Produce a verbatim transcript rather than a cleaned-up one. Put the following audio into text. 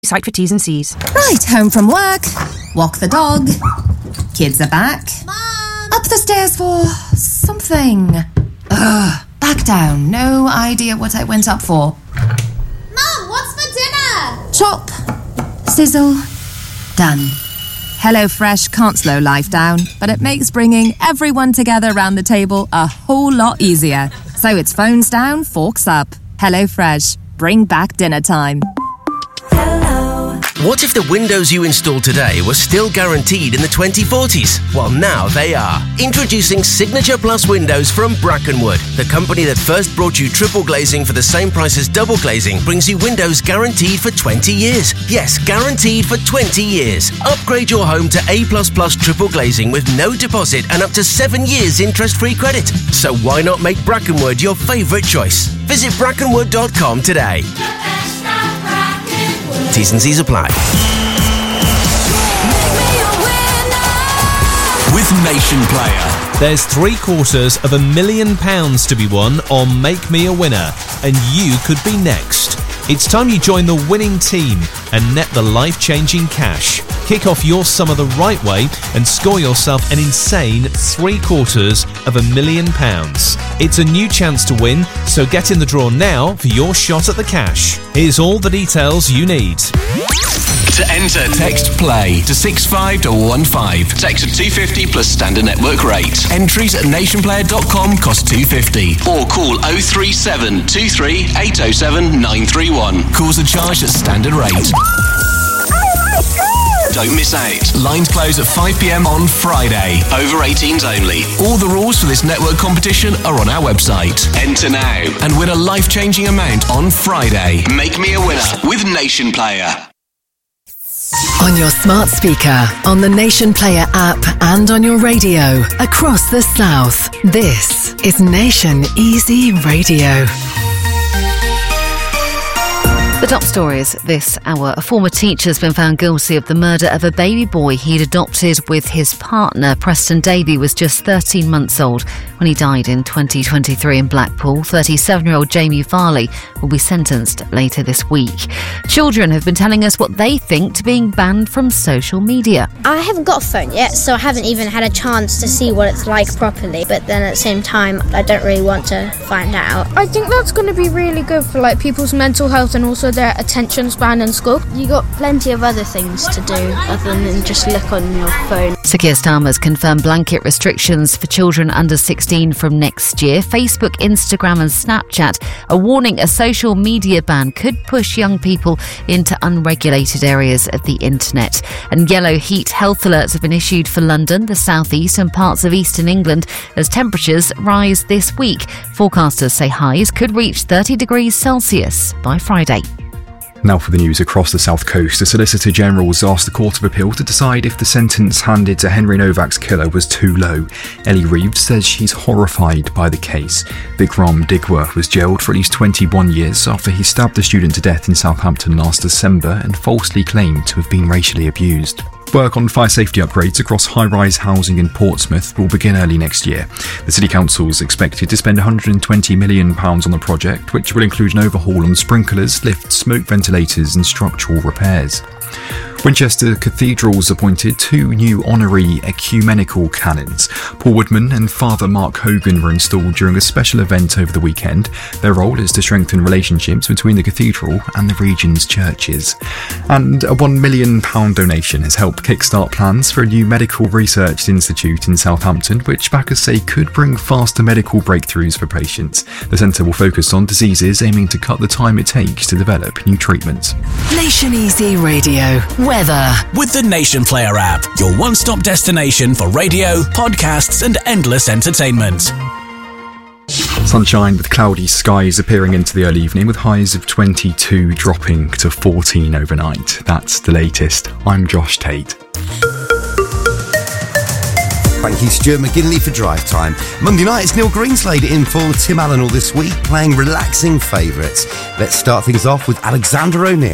Site for T's and C's. Right, home from work. Walk the dog. Kids are back. Mom! Up the stairs for something. Ugh, back down. No idea what I went up for. Mom, what's for dinner? Chop. Sizzle. Done. HelloFresh can't slow life down, but it makes bringing everyone together around the table a whole lot easier. So it's phones down, forks up. HelloFresh. Bring back dinner time. What if the windows you installed today were still guaranteed in the twenty forties? Well, now they are. Introducing Signature Plus windows from Brackenwood. The company that first brought you triple glazing for the same price as double glazing brings you windows guaranteed for twenty years. Yes, guaranteed for twenty years. Upgrade your home to A plus plus triple glazing with no deposit and up to seven years interest-free credit. So why not make Brackenwood your favourite choice? Visit brackenwood dot com today. T's and C's apply. With Nation Player. There's three quarters of a million pounds to be won on Make Me a Winner, and you could be next. It's time you join the winning team and net the life-changing cash. Kick off your summer the right way and score yourself an insane three quarters of a million pounds. It's a new chance to win, so get in the draw now for your shot at the cash. Here's all the details you need. To enter, text PLAY to six five one one five. Text at two fifty plus standard network rate. Entries at nation player dot com cost two fifty. Or call oh three seven two three eight oh seven nine three one. Calls are charged at standard rate. Don't miss out. Lines close at five p.m. on Friday. Over eighteens only. All the rules for this network competition are on our website. Enter now and win a life-changing amount on Friday. Make me a winner with Nation Player. On your smart speaker, on the Nation Player app, and on your radio across the South. This is Nation Easy Radio. The top stories this hour. A former teacher has been found guilty of the murder of a baby boy he'd adopted with his partner. Preston Davey was just thirteen months old when he died in twenty twenty-three in Blackpool. thirty-seven-year-old Jamie Farley will be sentenced later this week. Children have been telling us what they think to being banned from social media. I haven't got a phone yet, so I haven't even had a chance to see what it's like properly. But then at the same time, I don't really want to find out. I think that's going to be really good for like people's mental health and also their attention span in school. You got plenty of other things to do other than just look on your phone. Sir Keir Starmer's confirmed blanket restrictions for children under sixteen from next year. Facebook, Instagram and Snapchat are warning a social media ban could push young people into unregulated areas of the internet. And yellow heat health alerts have been issued for London, the south east and parts of eastern England as temperatures rise this week. Forecasters say highs could reach thirty degrees Celsius by Friday. Now for the news across the south coast. The Solicitor General has asked the Court of Appeal to decide if the sentence handed to Henry Novak's killer was too low. Ellie Reeves says she's horrified by the case. Vikram Digworth was jailed for at least twenty-one years after he stabbed a student to death in Southampton last December and falsely claimed to have been racially abused. Work on fire safety upgrades across high-rise housing in Portsmouth will begin early next year. The City Council is expected to spend one hundred twenty million pounds on the project, which will include an overhaul on sprinklers, lifts, smoke ventilators and structural repairs. Winchester Cathedral's appointed two new honorary ecumenical canons. Paul Woodman and Father Mark Hogan were installed during a special event over the weekend. Their role is to strengthen relationships between the cathedral and the region's churches. And a one million pounds donation has helped kickstart plans for a new medical research institute in Southampton, which backers say could bring faster medical breakthroughs for patients. The centre will focus on diseases, aiming to cut the time it takes to develop new treatments. Nation Easy Radio. Weather. With the Nation Player app, your one-stop destination for radio, podcasts and endless entertainment. Sunshine with cloudy skies appearing into the early evening with highs of twenty-two dropping to fourteen overnight. That's the latest. I'm Josh Tate. Thank you, Stuart McGinley, for Drive Time. Monday night, it's Neil Greenslade in for Tim Allen all this week, playing relaxing favourites. Let's start things off with Alexander O'Neill.